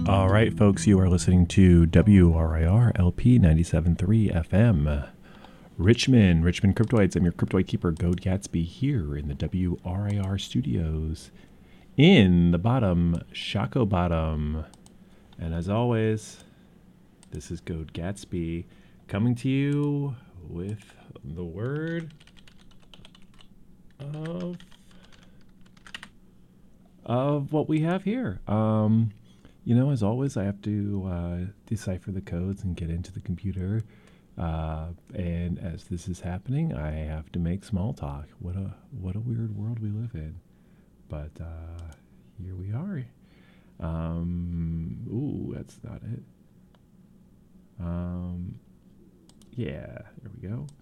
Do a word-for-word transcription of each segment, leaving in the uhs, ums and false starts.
All right, folks, you are listening to W R I R L P ninety-seven point three F M. Richmond, Richmond Cryptoids. I'm your Cryptoid Keeper, Goat Gatsby, here in the W R I R studios in the bottom, Shaco Bottom. And as always, this is Goat Gatsby coming to you with the word of, of what we have here. Um... You know, as always, I have to uh, decipher the codes and get into the computer. Uh, and as this is happening, I have to make small talk. What a what a weird world we live in. But uh, here we are. Um, ooh, that's not it. Um, yeah, there we go.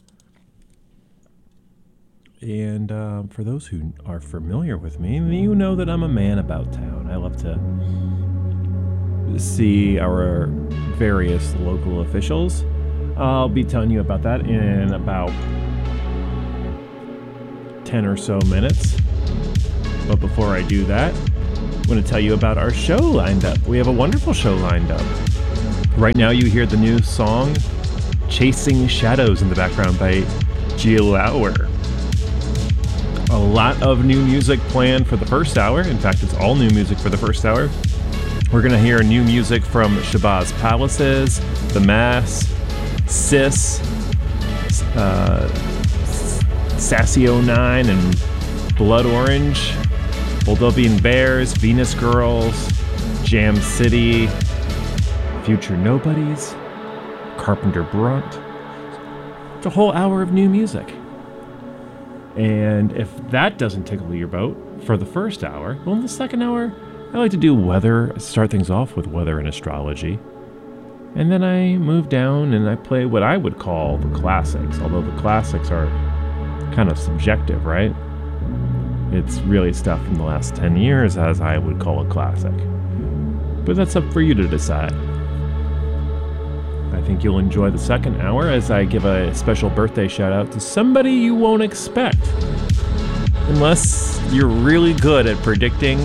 And uh, for those who are familiar with me, you know that I'm a man about town. I love to see our various local officials. I'll be telling you about that in about ten or so minutes. But before I do that, I'm going to tell you about our show lined up. We have a wonderful show lined up. Right now you hear the new song Chasing Shadows in the background by Gia Lauer. A lot of new music planned for the first hour. In fact, it's all new music for the first hour. We're going to hear new music from Shabazz Palaces, The Mass, Sis, uh, Sassy oh nine and Blood Orange, Moldovan Bears, Venus Girls, Jam City, Future Nobodies, Carpenter Brunt. It's a whole hour of new music. And if that doesn't tickle your boat for the first hour, well, in the second hour, I like to do weather, start things off with weather and astrology. And then I move down and I play what I would call the classics, although the classics are kind of subjective, right? It's really stuff from the last ten years as I would call a classic. But that's up for you to decide. I think you'll enjoy the second hour as I give a special birthday shout out to somebody you won't expect. Unless you're really good at predicting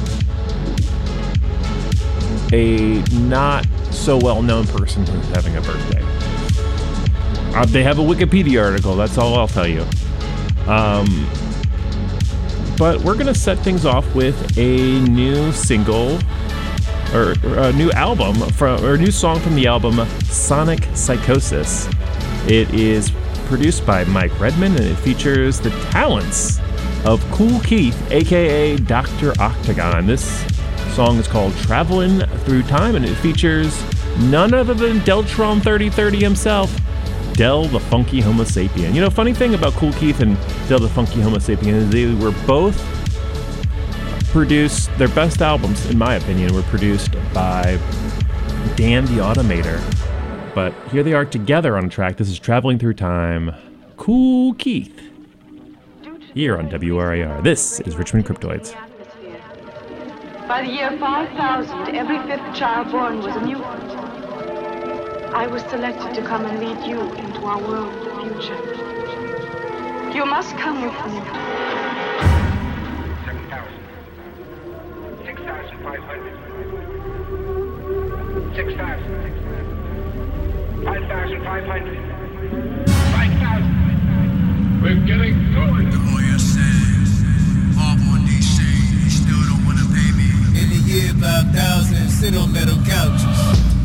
a not so well-known person who's having a birthday. Uh, they have a Wikipedia article, that's all I'll tell you. Um, but we're going to set things off with a new single, or, or a new album, from, or a new song from the album Sonic Psychosis. It is produced by Mike Redman, and it features the talents of Kool Keith, aka Doctor Octagon. This song is called Travelin' Through Time, and it features none other than Deltron thirty thirty himself, Del the Funky Homo Sapien. You know, funny thing about Kool Keith and Del the Funky Homo Sapien is they were both produced, their best albums, in my opinion, were produced by Dan the Automator. But here they are together on a track. This is Traveling Through Time, Kool Keith, here on W R I R. This is Richmond Cryptoids. By the year five thousand, every fifth child born was a mutant. I was selected to come and lead you into our world of the future. You must come with me. seven thousand. six thousand five hundred. six thousand. five thousand five hundred. five thousand. We're getting going. The lawyer says, Bob on D C, you still don't want to pay me. In the year five thousand, sit on metal couches.